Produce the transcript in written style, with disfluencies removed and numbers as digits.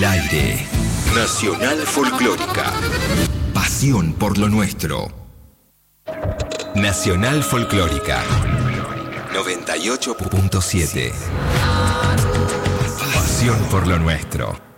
el aire. Nacional Folclórica. Pasión por lo nuestro. Nacional Folclórica 98.7. Pasión por lo nuestro.